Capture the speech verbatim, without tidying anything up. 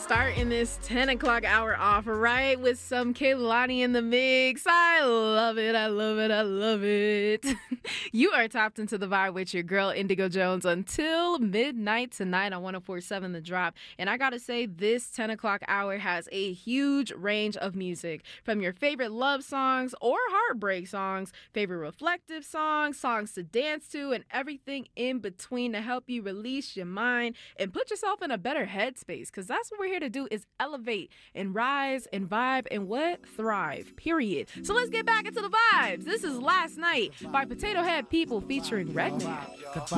starting this ten o'clock hour off, right, with some Kehlani in the mix. I love it, I love it, I love it. You are tapped into the vibe with your girl, Indigo Jones, until midnight tonight on one oh four point seven The Drop. And I gotta say, this ten o'clock hour has a huge range of music, from your favorite love songs or heartbreak songs, favorite reflective songs, songs to dance to, and everything in between to help you release your mind and put yourself in a better headspace, because that's what we're here to do, is elevate and rise and vibe and what? Thrive, period. So let's get back into the vibes. This is Last Night by Potato Head People featuring Redman.